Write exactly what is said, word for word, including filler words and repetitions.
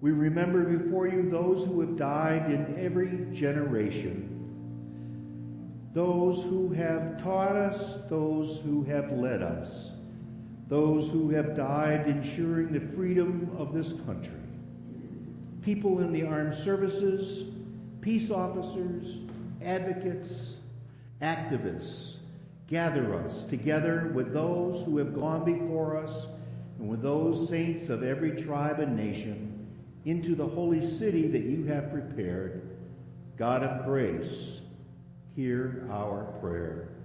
We remember before you those who have died in every generation, those who have taught us, those who have led us, those who have died ensuring the freedom of this country. People in the armed services, peace officers, advocates, activists, gather us together with those who have gone before us and with those saints of every tribe and nation into the holy city that you have prepared. God of grace, hear our prayer.